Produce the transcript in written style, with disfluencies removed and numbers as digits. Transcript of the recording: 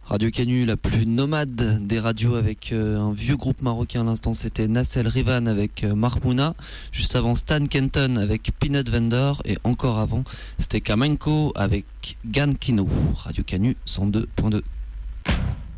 Radio Canu, la plus nomade des radios avec un vieux groupe marocain à l'instant, c'était Nassel Rivan avec Marmouna. Juste avant, Stan Kenton avec Peanut Vendor. Et encore avant, c'était Kamenko avec Gan Kino. Radio Canu 102.2.